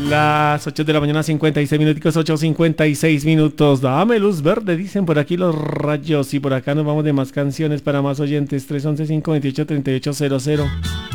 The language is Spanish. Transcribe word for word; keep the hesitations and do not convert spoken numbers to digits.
Las ocho de la mañana, cincuenta y seis minutos, ocho cincuenta y seis minutos. Dame luz verde, dicen por aquí los rayos. Y por acá nos vamos de más canciones para más oyentes. tres once, cinco veintiocho, treinta y ocho cero cero.